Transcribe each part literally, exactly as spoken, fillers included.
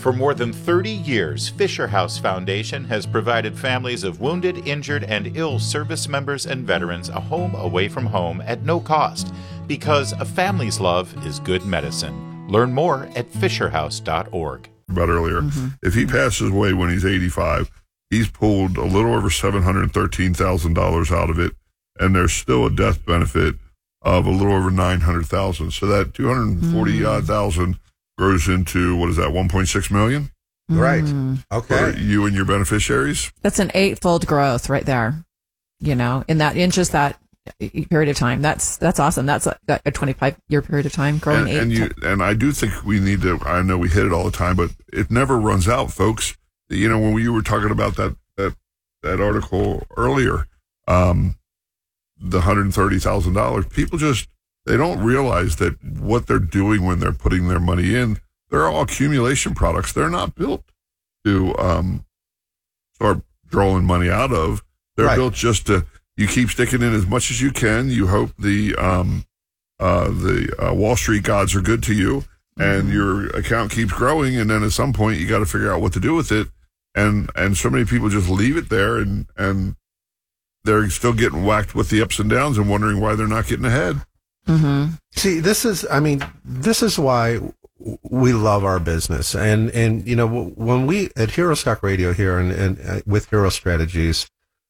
For more than thirty years, Fisher House Foundation has provided families of wounded, injured, and ill service members and veterans a home away from home at no cost, because a family's love is good medicine. Learn more at fisher house dot org. About earlier, mm-hmm. if he passes away when he's eighty-five, he's pulled a little over seven hundred thirteen thousand dollars out of it, and there's still a death benefit of a little over nine hundred thousand dollars. So that two hundred forty mm. odd thousand grows into, what is that, one point six million dollars? Right. Mm. Okay. For you and your beneficiaries? That's an eightfold growth right there, you know, in that, in just that period of time. That's, that's awesome. That's a, a twenty-five year period of time growing and, eight. And, you, and I do think we need to, I know we hit it all the time, but it never runs out, folks. You know, when we were talking about that, that, that article earlier, um, the one hundred thirty thousand dollars, people just, they don't realize that what they're doing when they're putting their money in, they're all accumulation products. They're not built to um, start drawing money out of. They're right. built just to, you keep sticking in as much as you can. You hope the um, uh, the uh, Wall Street gods are good to you, and mm-hmm. your account keeps growing. And then at some point, you got to figure out what to do with it. And and so many people just leave it there, and and they're still getting whacked with the ups and downs and wondering why they're not getting ahead. Mm-hmm. See, this is, I mean, this is why we love our business. And, and, you know, when we at Hero Stock Radio here and, and uh, with Hero Strategies,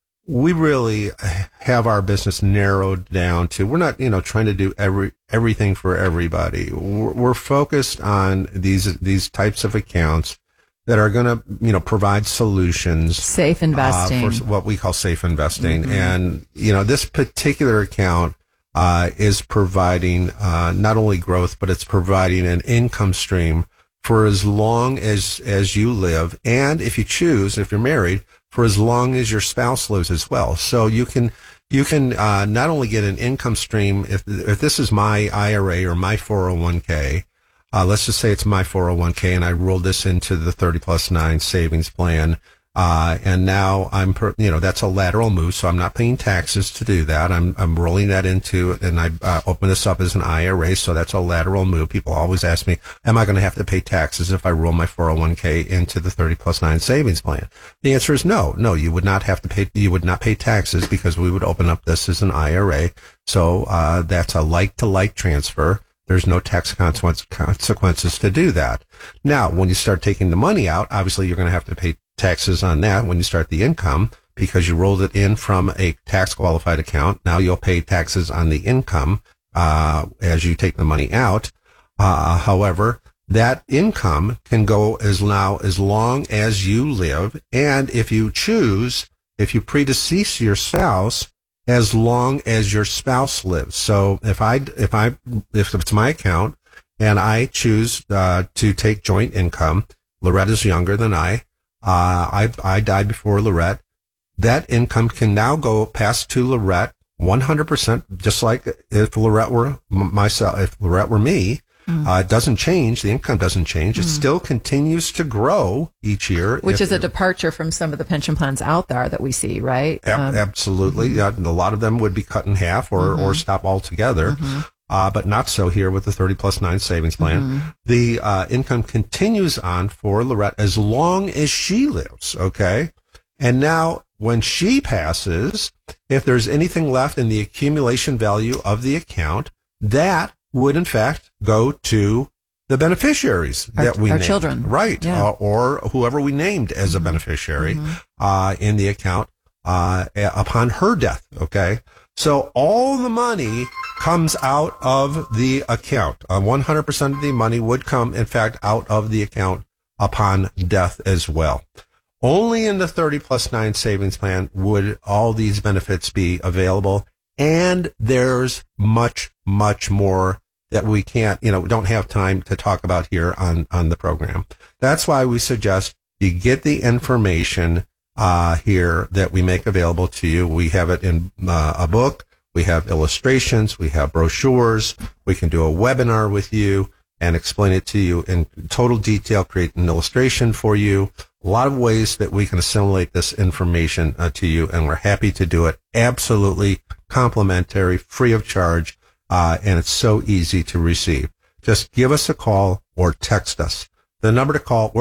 we really have our business narrowed down to, we're not, you know, trying to do every, everything for everybody. We're, we're focused on these, these types of accounts that are going to, you know, provide solutions. Safe investing. Uh, for what we call safe investing. Mm-hmm. And, you know, this particular account Uh, is providing uh, not only growth, but it's providing an income stream for as long as as you live, and if you choose, if you're married, for as long as your spouse lives as well. So you can you can uh, not only get an income stream if if this is my I R A or my four oh one k. Uh, let's just say it's my four oh one k, and I rolled this into the thirty plus nine savings plan. Uh, and now I'm, per, you know, that's a lateral move, so I'm not paying taxes to do that. I'm, I'm rolling that into, and I, uh, open this up as an I R A, so that's a lateral move. People always ask me, am I going to have to pay taxes if I roll my four oh one k into the thirty plus nine savings plan? The answer is no. No, you would not have to pay, you would not pay taxes because we would open up this as an I R A. So, uh, that's a like to like transfer. There's no tax consequence, consequences to do that. Now, when you start taking the money out, obviously you're going to have to pay taxes on that when you start the income because you rolled it in from a tax qualified account. Now you'll pay taxes on the income, uh, as you take the money out. Uh, however, that income can go as now as long as you live. And if you choose, if you predecease your spouse, as long as your spouse lives. So if I, if I, if it's my account and I choose, uh, to take joint income, Loretta's younger than I, uh, I, I died before Lorette. That income can now go pass to Lorette one hundred percent, just like if Lorette were myself, if Lorette were me. Mm. Uh, it doesn't change. The income doesn't change. It mm. still continues to grow each year. Which is a departure from some of the pension plans out there that we see, right? Ab- um, absolutely. Mm-hmm. Yeah, a lot of them would be cut in half or, mm-hmm. or stop altogether. Mm-hmm. Uh, but not so here with the thirty plus nine savings plan. Mm-hmm. The uh, income continues on for Lorette as long as she lives, okay? And now when she passes, if there's anything left in the accumulation value of the account, that would in fact go to the beneficiaries our, that we our named. children. Right. Yeah. Uh, or whoever we named as mm-hmm. a beneficiary mm-hmm. uh, in the account uh, upon her death, okay? So all the money comes out of the account. Uh, one hundred percent of the money would come, in fact, out of the account upon death as well. Only in the thirty plus nine savings plan would all these benefits be available. And there's much, much more that we can't, you know, we don't have time to talk about here on, on the program. That's why we suggest you get the information uh, here that we make available to you. We have it in uh, a book. We have illustrations. We have brochures. We can do a webinar with you and explain it to you in total detail, create an illustration for you. A lot of ways that we can assimilate this information uh, to you, and we're happy to do it absolutely complimentary, free of charge, uh, and it's so easy to receive. Just give us a call or text us. The number to call,